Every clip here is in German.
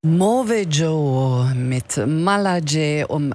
Move Joe mit Malaje um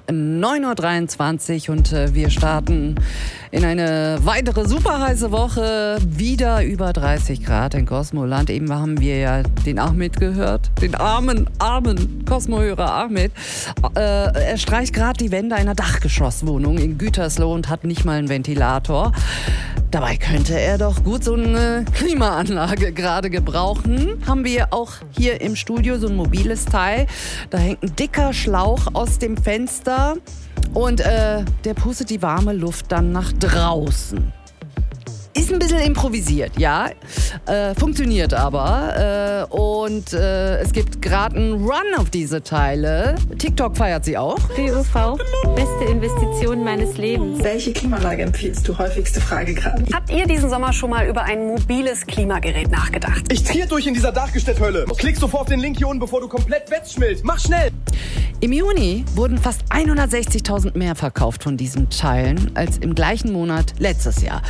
9.23 Uhr und wir starten in eine weitere super heiße Woche. Wieder über 30 Grad in Cosmoland. Eben haben wir ja den Ahmed gehört, den armen Cosmo-Hörer Ahmed. Er streicht gerade die Wände einer Dachgeschosswohnung in Gütersloh und hat nicht mal einen Ventilator. Dabei könnte er doch gut so eine Klimaanlage gerade gebrauchen. Haben wir auch hier im Studio so ein mobiles Teil. Da hängt ein dicker Schlauch aus dem Fenster und der pustet die warme Luft dann nach draußen. Ist ein bisschen improvisiert, ja. Funktioniert aber. Und es gibt gerade einen Run auf diese Teile. TikTok feiert sie auch. PUV, beste Investition meines Lebens. Welche Klimaanlage empfiehlst du? Häufigste Frage gerade. Habt ihr diesen Sommer schon mal über ein mobiles Klimagerät nachgedacht? Ich tritt durch in dieser Dachgestellhölle. Klick sofort auf den Link hier unten, bevor du komplett wegschmilzt. Mach schnell! Im Juni wurden fast 160.000 mehr verkauft von diesen Teilen als im gleichen Monat letztes Jahr.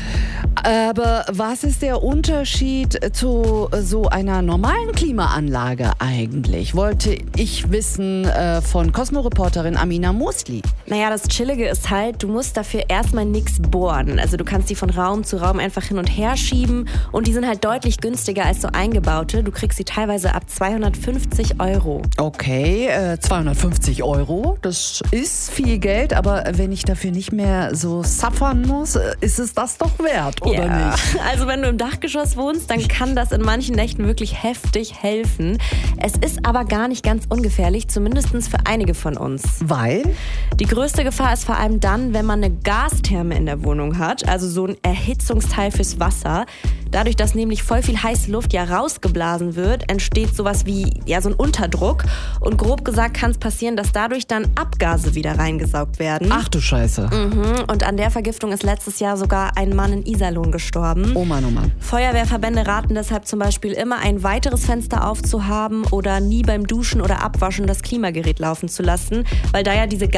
Aber was ist der Unterschied zu so einer normalen Klimaanlage eigentlich? Wollte ich wissen von Cosmo-Reporterin Amina Musli. Naja, das Chillige ist halt, du musst dafür erstmal nichts bohren. Also du kannst die von Raum zu Raum einfach hin und her schieben und die sind halt deutlich günstiger als so eingebaute. Du kriegst sie teilweise ab 250 €. Okay, 250 €, das ist viel Geld, aber wenn ich dafür nicht mehr so suffern muss, ist es das doch wert, oder nicht? Also wenn du im Dachgeschoss wohnst, dann kann das in manchen Nächten wirklich heftig helfen. Es ist aber gar nicht ganz ungefährlich, zumindest für einige von uns. Weil? Die größte Gefahr ist vor allem dann, wenn man eine Gastherme in der Wohnung hat, also so ein Erhitzungsteil fürs Wasser. Dadurch, dass nämlich voll viel heiße Luft ja rausgeblasen wird, entsteht sowas wie so ein Unterdruck. Und grob gesagt kann es passieren, dass dadurch dann Abgase wieder reingesaugt werden. Ach du Scheiße. Und an der Vergiftung ist letztes Jahr sogar ein Mann in Iserlohn gestorben. Oh Mann, oh Mann. Feuerwehrverbände raten deshalb zum Beispiel immer, ein weiteres Fenster aufzuhaben oder nie beim Duschen oder Abwaschen das Klimagerät laufen zu lassen, weil da ja diese